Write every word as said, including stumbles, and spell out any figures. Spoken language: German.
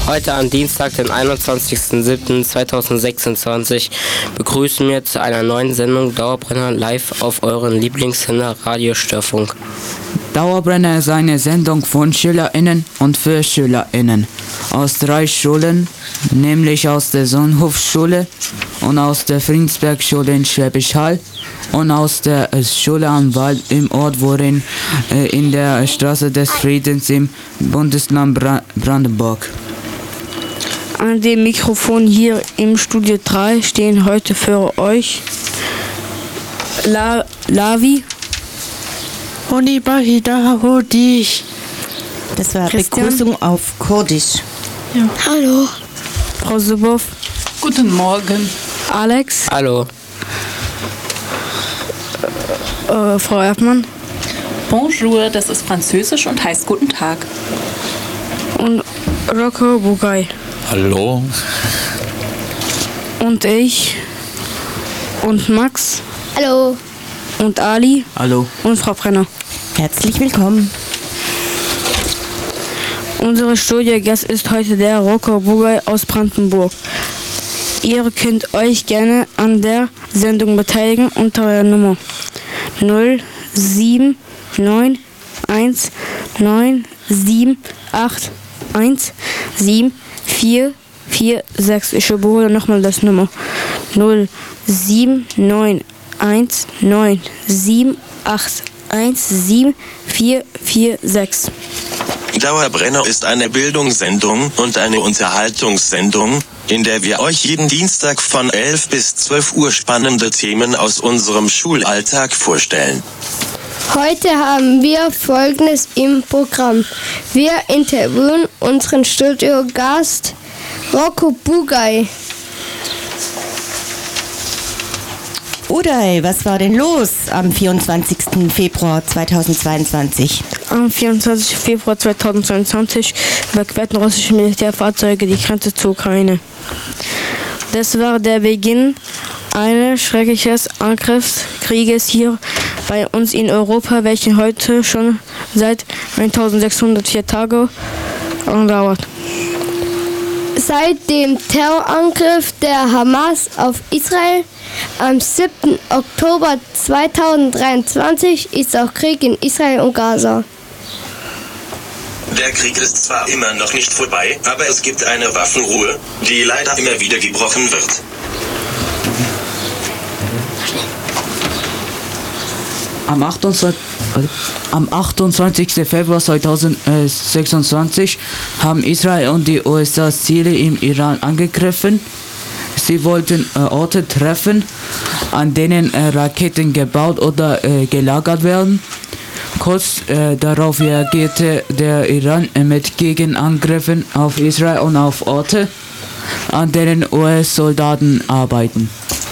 Heute am Dienstag, den einundzwanzigsten siebten zweitausendsechsundzwanzig, begrüßen wir zu einer neuen Sendung Dauerbrenner live auf euren Lieblingssender Radio Störfunk. Dauerbrenner ist eine Sendung von SchülerInnen und für SchülerInnen aus drei Schulen, nämlich aus der Sonnenhofschule und aus der Friedensbergschule in Schwäbisch Hall und aus der Schule am Wald im Ort Worin äh, in der Straße des Friedens im Bundesland Bra- Brandenburg. An dem Mikrofon hier im Studio drei stehen heute für euch La- Lavi, Honi Bahida Hodich. Das war Christian. Begrüßung auf Kurdisch. Ja. Hallo, Frau Subow, Guten Morgen. Alex, Hallo. äh, Frau Erdmann Bonjour, das ist Französisch und heißt Guten Tag. und Rocco Bugay Hallo. und ich und Max Hallo. und Ali Hallo. und Frau Brenner. Herzlich willkommen. Unsere Studiogast ist heute der Rocco Bugay aus Brandenburg. Ihr könnt euch gerne an der Sendung beteiligen unter der Nummer null sieben neun eins neun sieben acht eins sieben vier vier sechs. Ich wiederhole nochmal das Nummer null sieben neun eins neun sieben acht eins sieben vier vier sechs. Dauerbrenner ist eine Bildungssendung und eine Unterhaltungssendung, in der wir euch jeden Dienstag von elf bis zwölf Uhr spannende Themen aus unserem Schulalltag vorstellen. Heute haben wir Folgendes im Programm. Wir interviewen unseren Studiogast Rocco Bugay. Uday, was war denn los am vierundzwanzigsten Februar zweitausendzweiundzwanzig? Am vierundzwanzigsten Februar zweitausendzweiundzwanzig überquerten russische Militärfahrzeuge die Grenze zur Ukraine. Das war der Beginn eines schrecklichen Angriffskrieges hier bei uns in Europa, welcher heute schon seit eintausendsechshundertvier Tage andauert. Seit dem Terrorangriff der Hamas auf Israel am siebten Oktober zweitausenddreiundzwanzig ist auch Krieg in Israel und Gaza. Der Krieg ist zwar immer noch nicht vorbei, aber es gibt eine Waffenruhe, die leider immer wieder gebrochen wird. Am achtundzwanzigsten Am achtundzwanzigsten Februar zweitausendsechsundzwanzig haben Israel und die U S A Ziele im Iran angegriffen. Sie wollten äh, Orte treffen, an denen äh, Raketen gebaut oder äh, gelagert werden. Kurz äh, darauf reagierte der Iran äh, mit Gegenangriffen auf Israel und auf Orte, an denen U S-Soldaten arbeiten.